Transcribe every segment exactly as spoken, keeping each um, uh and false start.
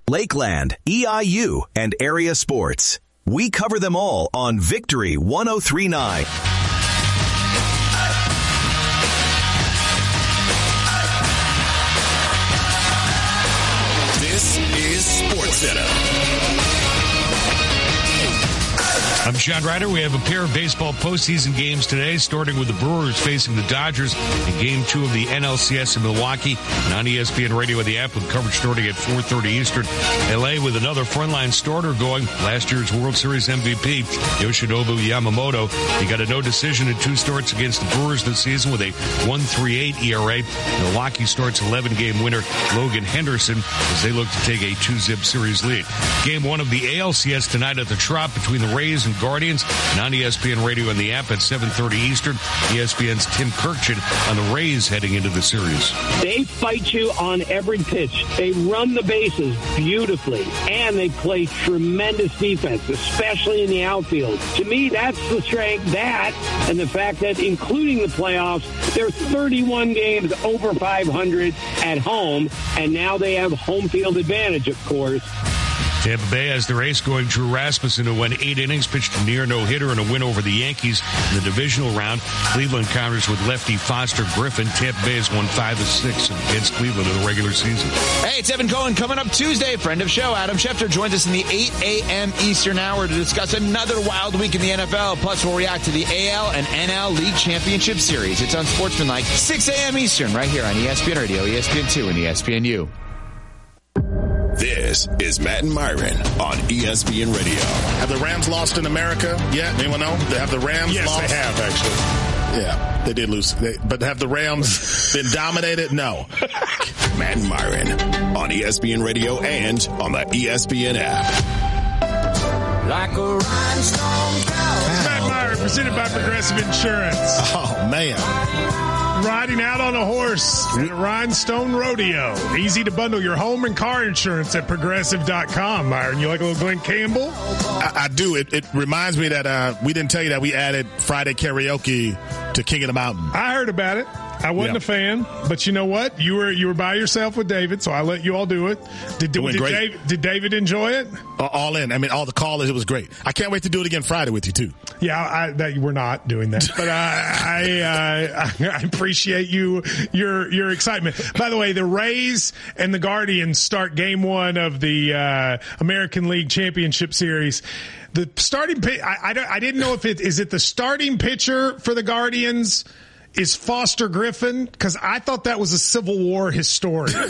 Lakeland, E I U, and area sports. We cover them all on Victory one oh three point nine. This is SportsCenter. I'm Sean Ryder. We have a pair of baseball postseason games today, starting with the Brewers facing the Dodgers in Game two of the N L C S in Milwaukee. And on E S P N Radio with the app with coverage starting at four thirty Eastern. L A with another frontline starter going. Last year's World Series M V P, Yoshinobu Yamamoto. He got a no decision in two starts against the Brewers this season with a one point three eight E R A. Milwaukee starts eleven-game winner Logan Henderson as they look to take a two-zip series lead. Game one of the A L C S tonight at the Trop between the Rays and Guardians, and on E S P N Radio and the app at seven thirty Eastern. E S P N's Tim Kirkchin on the Rays heading into the series. They fight you on every pitch. They run the bases beautifully, and they play tremendous defense, especially in the outfield. To me, that's the strength. That and the fact that, including the playoffs, they're thirty-one games over five hundred at home, and now they have home field advantage, of course. Tampa Bay has their ace going Drew Rasmussen, who went eight innings, pitched a near no-hitter and a win over the Yankees in the divisional round. Cleveland counters with lefty Foster Griffin. Tampa Bay has won five of six against Cleveland in the regular season. Hey, it's Evan Cohen coming up Tuesday. Friend of show, Adam Schefter, joins us in the eight a.m. Eastern hour to discuss another wild week in the N F L. Plus, we'll react to the A L and N L League Championship Series. It's Unsportsmanlike, six a.m. Eastern, right here on E S P N Radio, E S P N two, and E S P N U. This is Matt and Myron on E S P N Radio. Have the Rams lost in America yet? Anyone know? They have the Rams yes, lost? Yes, they have, actually. Yeah, they did lose. They, but have the Rams been dominated? No. Matt and Myron on E S P N Radio and on the E S P N app. Like a rhinestone cow. Matt Myron, presented by Progressive Insurance. Oh, man. Riding out on a horse at a Rhinestone Rodeo. Easy to bundle your home and car insurance at Progressive dot com. Myron, you like a little Glenn Campbell? I, I do. It, it reminds me that uh, we didn't tell you that we added Friday karaoke to King of the Mountain. I heard about it. I wasn't yeah. a fan, but you know what? You were you were by yourself with David, so I let you all do it. Did, did, it did, David, did David enjoy it? Uh, all in. I mean, all the callers, it was great. I can't wait to do it again Friday with you, too. Yeah, I, that, we're not doing that, but I, I, uh, I appreciate you your your excitement. By the way, the Rays and the Guardians start game one of the uh, American League Championship Series. The starting pitch, I, I, I didn't know if it is it the starting pitcher for the Guardians is Foster Griffin, because I thought that was a Civil War historian.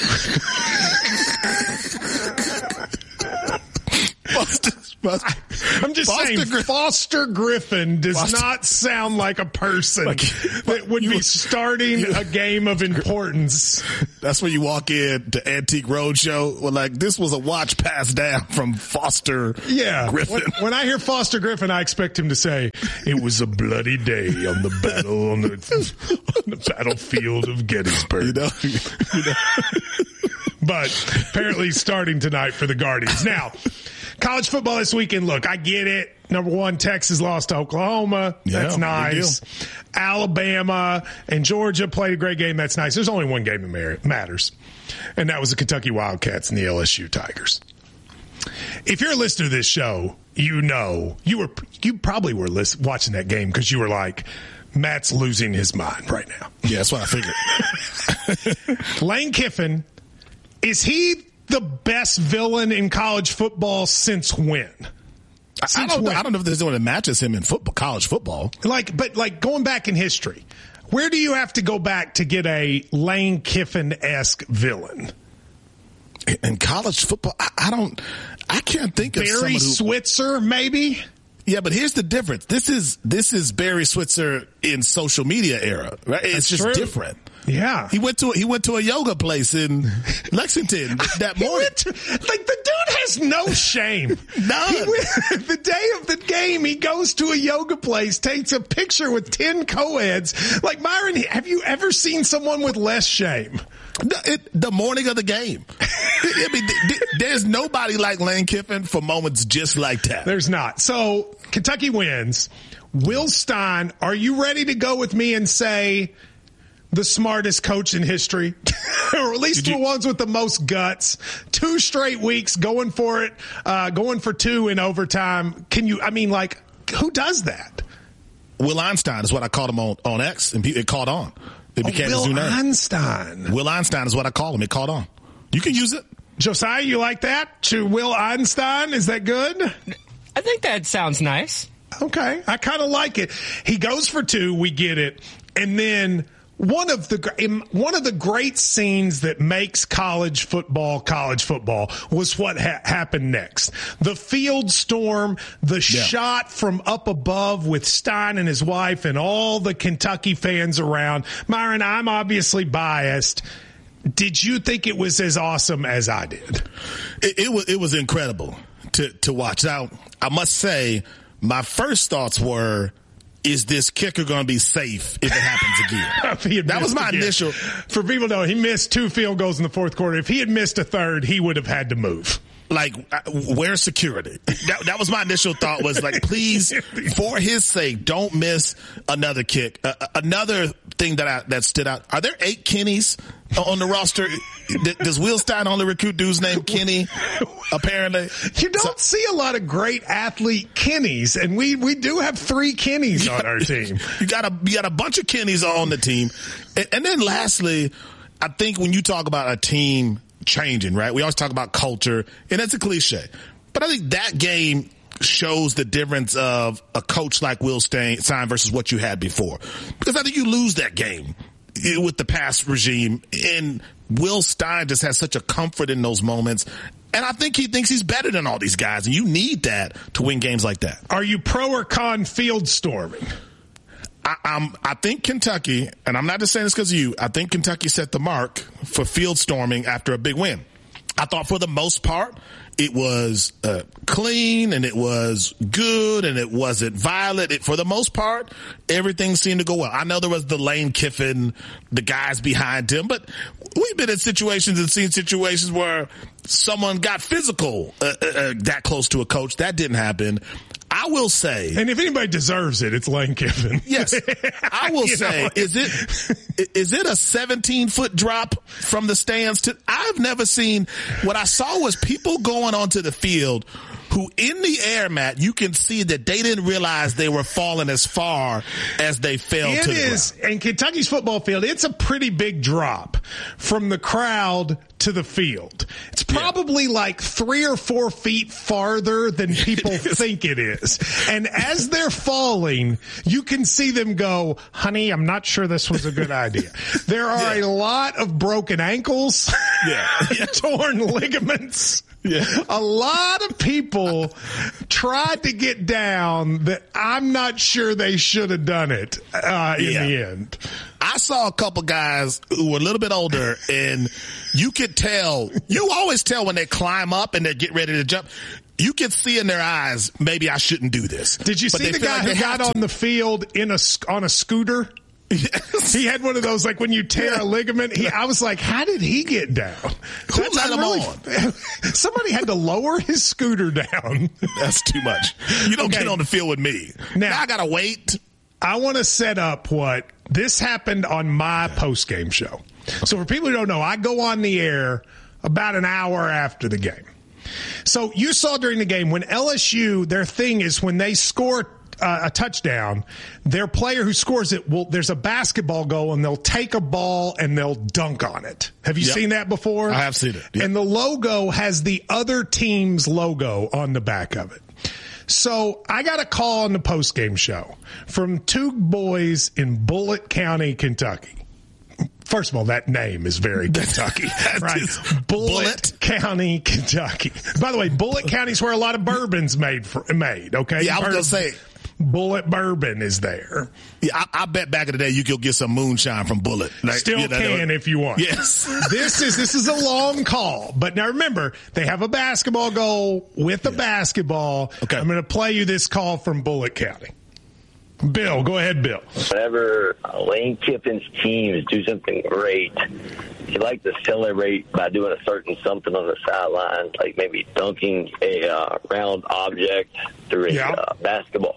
Foster, Foster, I'm just Foster saying, Gr- Foster Griffin does Foster. not sound like a person like, that would you, be starting you, a game of importance. That's when you walk in to Antique Roadshow. Well, like, this was a watch passed down from Foster yeah. Griffin. When, when I hear Foster Griffin, I expect him to say, it was a bloody day on the battle on the, on the battlefield of Gettysburg. You know, you know. But apparently starting tonight for the Guardians. Now, college football this weekend. Look, I get it. Number one, Texas lost to Oklahoma. That's yeah, nice. Alabama and Georgia played a great game. That's nice. There's only one game that matters, and that was the Kentucky Wildcats and the L S U Tigers. If you're a listener to this show, you know you were you probably were listen, watching that game because you were like, Matt's losing his mind right now. Yeah, that's what I figured. Lane Kiffin, is he the best villain in college football since when? Since I don't. When? I don't know if there's anyone that matches him in football, college football. Like, but like going back in history, where do you have to go back to get a Lane Kiffin-esque villain? In college football, I, I don't. I can't think of Barry who, Switzer, maybe. Yeah, but here's the difference. This is this is Barry Switzer in social media era, right? It's That's just true. different. Yeah, he went to he went to a yoga place in Lexington that morning. To, like the dude has no shame. None. Went, the day of the game, he goes to a yoga place, takes a picture with ten co-eds. Like Myron, have you ever seen someone with less shame? The, it, the morning of the game. I mean, th- th- there's nobody like Lane Kiffin for moments just like that. There's not. So Kentucky wins. Will Stein, are you ready to go with me and say the smartest coach in history, or at least the ones with the most guts. Two straight weeks going for it, uh, going for two in overtime. Can you, I mean, like, who does that? Will Einstein is what I called him on, on X, and it caught on. It became oh, Will his new name. Einstein. Will Einstein is what I call him. It caught on. You can use it. Josiah, you like that? To Will Einstein, is that good? I think that sounds nice. Okay, I kind of like it. He goes for two, we get it, and then one of the one of the great scenes that makes college football college football was what ha- happened next. The field storm, the yeah. shot from up above with Stein and his wife and all the Kentucky fans around. Myron, I'm obviously biased. Did you think it was as awesome as I did? It, it was. It was incredible to to watch. Now, I must say, my first thoughts were, is this kicker going to be safe if it happens again? That was my again. initial. For people to know, he missed two field goals in the fourth quarter. If he had missed a third, he would have had to move. Like, where's security? That, that was my initial thought was like, please, for his sake, don't miss another kick. Uh, another thing that I, that stood out. Are there eight Kennys on the roster? Does Will Stein only recruit dudes named Kenny? Apparently. You don't so, see a lot of great athlete Kennys, and we, we do have three Kennys on our team. You got a, you got a bunch of Kennys on the team. And, and then lastly, I think when you talk about a team changing, right? We always talk about culture, and that's a cliche. But I think that game shows the difference of a coach like Will Stein versus what you had before. Because I think you lose that game with the past regime, and Will Stein just has such a comfort in those moments. And I think he thinks he's better than all these guys, and you need that to win games like that. Are you pro or con field storming? I, I'm, I think Kentucky, and I'm not just saying this because of you, I think Kentucky set the mark for field storming after a big win. I thought for the most part, it was uh, clean and it was good and it wasn't violent. It, for the most part, everything seemed to go well. I know there was the Lane Kiffin, the guys behind him, but we've been in situations and seen situations where someone got physical uh, uh, that close to a coach. That didn't happen. I will say, and if anybody deserves it, it's Lane Kiffin. Yes, I will say, know. is it is it a seventeen foot drop from the stands to? I've never seen. What I saw was people going onto the field who, in the air, Matt, you can see that they didn't realize they were falling as far as they fell it to the is, ground. In Kentucky's football field, it's a pretty big drop from the crowd to the field. It's probably yeah. like three or four feet farther than people think it is. And as they're falling, you can see them go, honey, I'm not sure this was a good idea. There are yeah. a lot of broken ankles, yeah. torn ligaments. Yeah. A lot of people tried to get down that I'm not sure they should have done it uh, in yeah. the end. I saw a couple guys who were a little bit older, and you could tell, you always tell when they climb up and they get ready to jump. You can see in their eyes, maybe I shouldn't do this. Did you but see the guy like who got on the field in a, on a scooter? Yes. He had one of those, like when you tear yeah. a ligament. He, I was like, how did he get down? Who let him really, on? Somebody had to lower his scooter down. That's too much. You don't okay. get on the field with me. Now, now I got to wait. I want to set up what this happened on my post-game show. So for people who don't know, I go on the air about an hour after the game. So you saw during the game when L S U, their thing is when they score Uh, a touchdown, their player who scores it will, there's a basketball goal and they'll take a ball and they'll dunk on it. Have you yep. seen that before? I have seen it. Yep. And the logo has the other team's logo on the back of it. So I got a call on the postgame show from two boys in Bullitt County, Kentucky. First of all, that name is very Kentucky, right? Bullitt, Bullitt County, Kentucky. By the way, Bullitt County is where a lot of bourbon's made. For, made, okay? Yeah, I was gonna say Bullitt bourbon is there. Yeah, I, I bet back in the day you could get some moonshine from Bullitt. Like, Still you know, can if you want. Yes. this is this is a long call, but now remember they have a basketball goal with a yeah. basketball. Okay, I'm going to play you this call from Bullitt County. Bill, go ahead, Bill. Whenever Lane Kiffin's teams do something great, you like to celebrate by doing a certain something on the sideline, like maybe dunking a uh, round object through a Yeah. uh, basketball.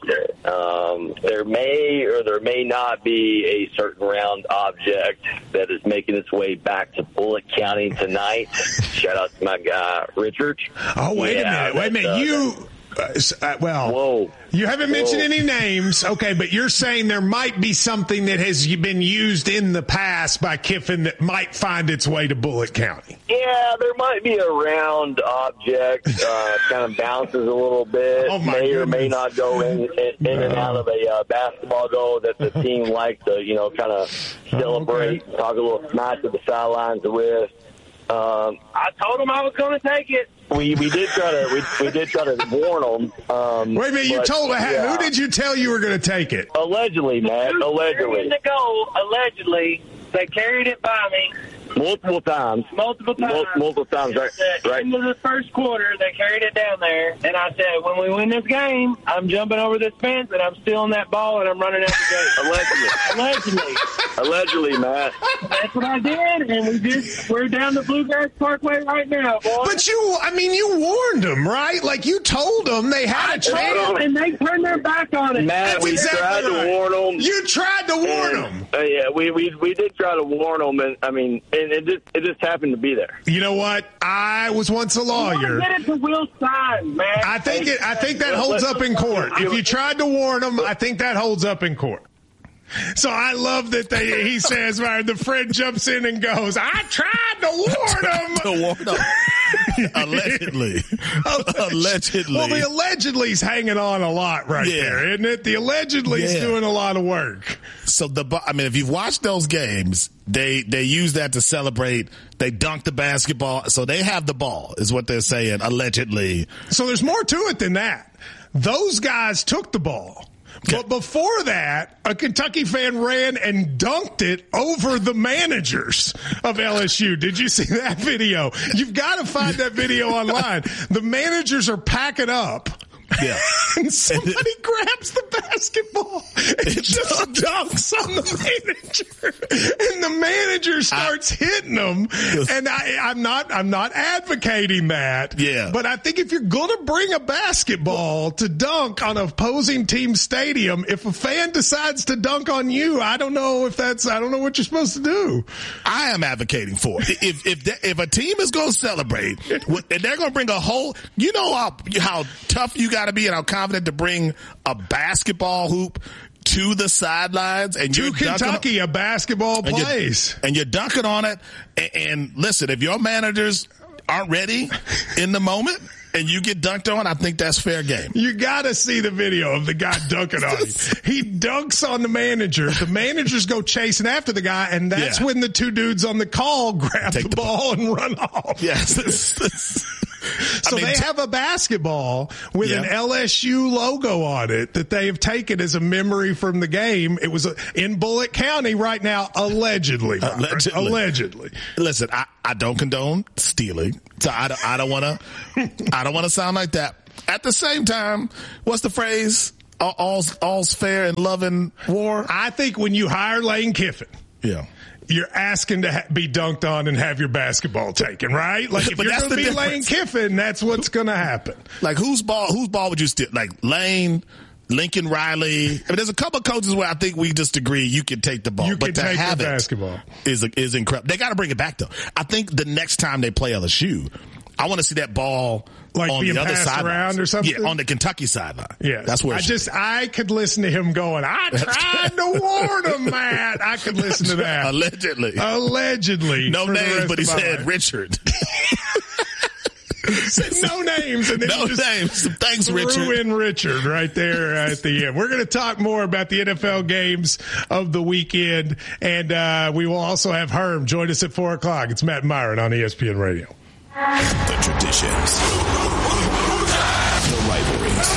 Um, there may or there may not be a certain round object that is making its way back to Bullitt County tonight. Shout out to my guy, Richard. Oh, wait Yeah, a minute. Wait a minute. that's, uh, You, uh, s- uh, well, Whoa. you haven't mentioned Whoa. any names. Okay, but you're saying there might be something that has been used in the past by Kiffin that might find its way to Bullitt County. Yeah, there might be a round object, uh, kind of bounces a little bit, Oh, my may or may goodness. not go in, in, in and out of a uh, basketball goal that the team likes to, you know, kind of celebrate, okay. talk a little smack to the sidelines with. Um, I told them I was going to take it. We we did try to we, we did try to warn them. Um, Wait a minute. You but, told yeah. who did you tell you were going to take it? Allegedly, Matt. Allegedly. the goal, allegedly, they carried it by me Multiple times. multiple times. Mul- multiple times, right? At the Right. end of the first quarter, they carried it down there, and I said, when we win this game, I'm jumping over this fence, and I'm stealing that ball, and I'm running out the gate. Allegedly. Allegedly. Allegedly, Matt. That's what I did, and we just, we're down the Bluegrass Parkway right now, boy. But you, I mean, you warned them, right? Like you told them they had a I told chance. them, and they turned their back on it. Matt, That's we exactly tried right. to warn them. You tried to warn And, them. Uh, yeah, we, we we did try to warn them, and I mean, and it just it just happened to be there. You know what? I was once a lawyer. Get it to Will Stein, man. I think it. I think that holds up in court. If you tried to warn them, I think that holds up in court. So I love that they. He says, "The friend jumps in and goes, I tried to warn him." To warn them. Allegedly. Allegedly. Well, the allegedly's hanging on a lot right Yeah. there, isn't it? The allegedly's Yeah. doing a lot of work. So the, I mean, if you've watched those games, they, they use that to celebrate. They dunk the basketball. So they have the ball is what they're saying, allegedly. So there's more to it than that. Those guys took the ball. But before that, a Kentucky fan ran and dunked it over the managers of L S U. Did you see that video? You've got to find that video online. The managers are packing up. Yeah. And somebody grabs the basketball and just dunks on the manager. And the manager starts I, hitting them. And I, I'm not, I'm not advocating that. Yeah. But I think if you're going to bring a basketball to dunk on an opposing team's stadium, if a fan decides to dunk on you, I don't know if that's, I don't know what you're supposed to do. I am advocating for it. If, if, that, if a team is going to celebrate and they're going to bring a whole, you know how, how tough you got to be and how confident to bring a basketball hoop to the sidelines and to you're Kentucky, a basketball and place, you're, and you're dunking on it. And, and listen, if your managers aren't ready in the moment and you get dunked on, I think that's fair game. You got to see the video of the guy dunking on him. He dunks on the manager. The managers go chasing after the guy, and that's Yeah. when the two dudes on the call grab Take the, the ball and run off. Yes. So I mean, they t- have a basketball with Yeah. an L S U logo on it that they have taken as a memory from the game. It was in Bullitt County right now, allegedly. Allegedly. Allegedly. Listen, I, I don't condone stealing, so I don't, I don't want to, I don't want to sound like that. At the same time, what's the phrase? All, all's, all's fair in love and war. I think when you hire Lane Kiffin, Yeah. you're asking to ha- be dunked on and have your basketball taken, right? Like if But you're that's going to the be Lane difference. Kiffin, that's what's going to happen. Like whose ball, whose ball would you steal? Like Lane, Lincoln Riley. I mean, there's a couple of coaches where I think we just agree you can take the ball, You but can to take have the it basketball. is is incredible. They got to bring it back though. I think the next time they play L S U, I want to see that ball Like on being the other passed sideline around or something? Yeah, on the Kentucky sideline. Yeah, that's where it I should just I could listen to him going, I tried to warn him, Matt. I could listen to that. Allegedly. Allegedly. No for the names, rest but he of my said life. Richard. no names. And then No he just names. Thanks, threw Richard. in Richard right there at the end. We're going to talk more about the N F L games of the weekend, and uh, we will also have Herm join us at four o'clock. It's Matt Myron on E S P N Radio. The traditions, the rivalries,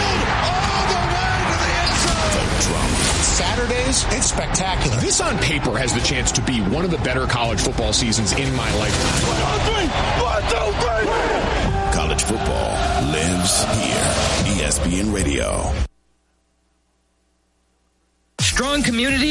the drama. Saturdays, it's spectacular. This on paper has the chance to be one of the better college football seasons in my lifetime. College football lives here. E S P N Radio.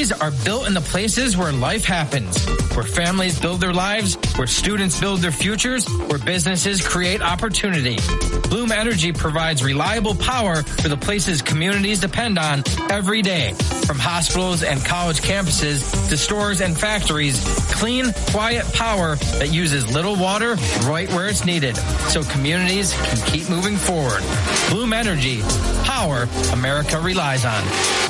communities are built in the places where life happens, where families build their lives, where students build their futures, where businesses create opportunity. Bloom Energy provides reliable power for the places communities depend on every day. From hospitals and college campuses to stores and factories, clean, quiet power that uses little water right where it's needed so communities can keep moving forward. Bloom Energy, power America relies on.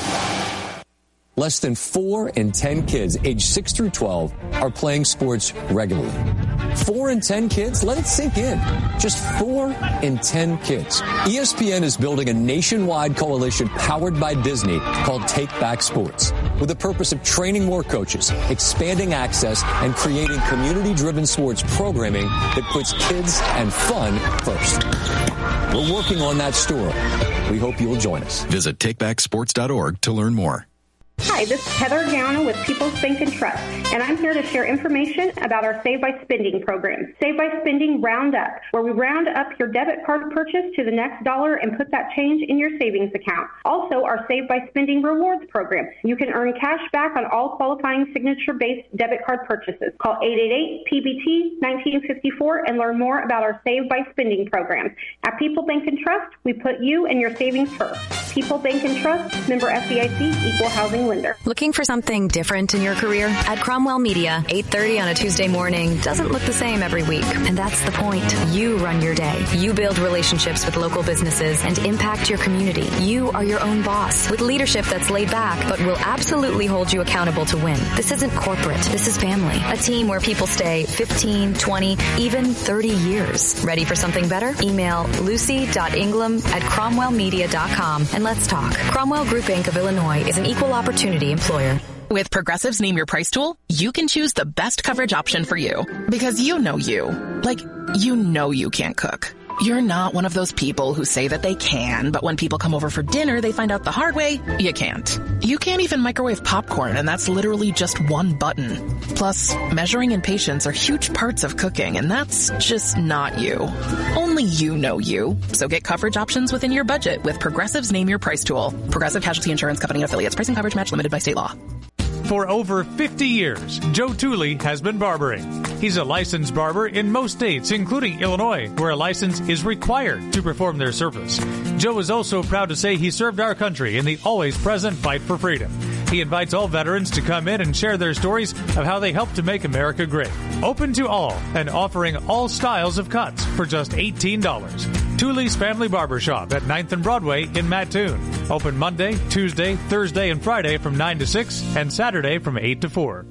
Less than four in ten kids aged six through twelve are playing sports regularly. Four in ten kids? Let it sink in. Just four in ten kids. E S P N is building a nationwide coalition powered by Disney called Take Back Sports, with the purpose of training more coaches, expanding access, and creating community-driven sports programming that puts kids and fun first. We're working on that story. We hope you'll join us. Visit take back sports dot org to learn more. Hi, this is Heather Gowna with People's Bank and Trust, and I'm here to share information about our Save by Spending program. Save by Spending Round Up, where we round up your debit card purchase to the next dollar and put that change in your savings account. Also, our Save by Spending Rewards program. You can earn cash back on all qualifying signature-based debit card purchases. Call eight eight eight P B T nineteen fifty-four and learn more about our Save by Spending program. At People Bank and Trust, we put you and your savings first. People Bank and Trust, member F D I C, equal housing lender. Looking for something different in your career? At Cromwell Media, eight thirty on a Tuesday morning doesn't look the same every week. And that's the point. You run your day. You build relationships with local businesses and impact your community. You are your own boss with leadership that's laid back, but will absolutely hold you accountable to win. This isn't corporate. This is family. A team where people stay fifteen, twenty, even thirty years. Ready for something better? Email lucy dot ingram at cromwell media dot com and let's talk. Cromwell Group Incorporated of Illinois is an equal opportunity employer. With Progressive's Name Your Price tool, you can choose the best coverage option for you. Because you know you. Like, you know you can't cook. You're not one of those people who say that they can, but when people come over for dinner, they find out the hard way, you can't. You can't even microwave popcorn, and that's literally just one button. Plus, measuring and patience are huge parts of cooking, and that's just not you. Only you know you. So get coverage options within your budget with Progressive's Name Your Price tool. Progressive Casualty Insurance Company and Affiliates. Price and coverage match limited by state law. For over fifty years, Joe Tooley has been barbering. He's a licensed barber in most states, including Illinois, where a license is required to perform their service. Joe is also proud to say he served our country in the always present fight for freedom. He invites all veterans to come in and share their stories of how they helped to make America great. Open to all and offering all styles of cuts for just eighteen dollars. Tooley's Family Barbershop at ninth and Broadway in Mattoon. Open Monday, Tuesday, Thursday, and Friday from nine to six and Saturday from eight to four.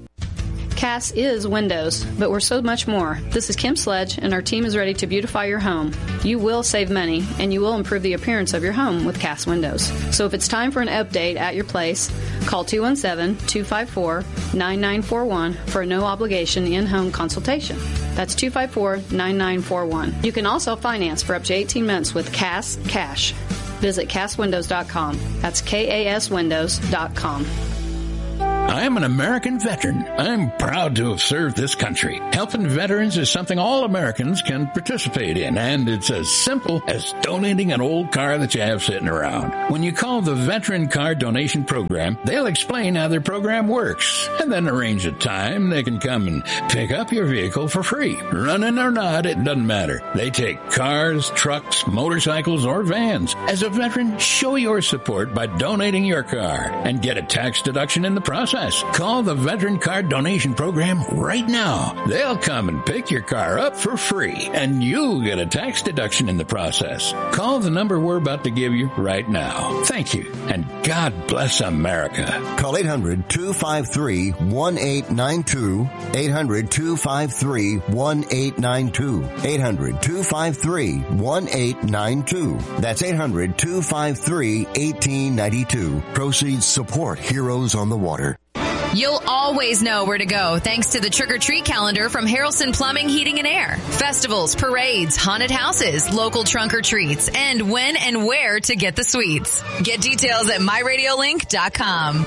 Cass is windows, but we're so much more. This is Kim Sledge, and our team is ready to beautify your home. You will save money, and you will improve the appearance of your home with Cass Windows. So if it's time for an update at your place, call two one seven, two five four, nine nine four one for a no-obligation in-home consultation. That's two five four, nine nine four one. You can also finance for up to eighteen months with Cass Cash. Visit cass windows dot com. That's K A S windows dot com. I am an American veteran. I'm proud to have served this country. Helping veterans is something all Americans can participate in, and it's as simple as donating an old car that you have sitting around. When you call the Veteran Car Donation Program, they'll explain how their program works, and then arrange a time they can come and pick up your vehicle for free. Running or not, it doesn't matter. They take cars, trucks, motorcycles, or vans. As a veteran, show your support by donating your car and get a tax deduction in the process. Call the Veteran Car Donation Program right now. They'll come and pick your car up for free, and you'll get a tax deduction in the process. Call the number we're about to give you right now. Thank you, and God bless America. Call eight hundred, two five three, one eight nine two, eight hundred, two five three, one eight nine two, eight hundred, two five three, one eight nine two. That's eight hundred, two five three, one eight nine two. Proceeds support Heroes on the Water. You'll always know where to go thanks to the Trick or Treat calendar from Harrelson Plumbing, Heating, and Air. Festivals, parades, haunted houses, local trunk or treats, and when and where to get the sweets. Get details at my radio link dot com.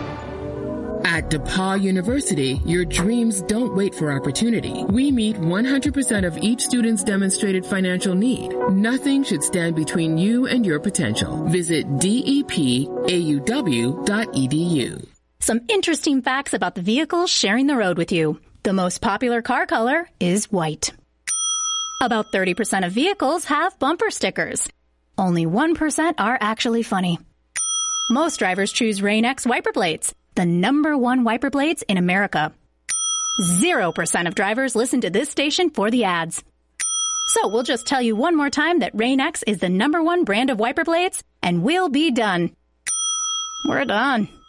At DePauw University, your dreams don't wait for opportunity. We meet one hundred percent of each student's demonstrated financial need. Nothing should stand between you and your potential. Visit D E P A U W dot E D U. Some interesting facts about the vehicles sharing the road with you. The most popular car color is white. About thirty percent of vehicles have bumper stickers. Only one percent are actually funny. Most drivers choose Rain-X wiper blades, the number one wiper blades in America. Zero percent of drivers listen to this station for the ads. So we'll just tell you one more time that Rain-X is the number one brand of wiper blades, and we'll be done. We're done.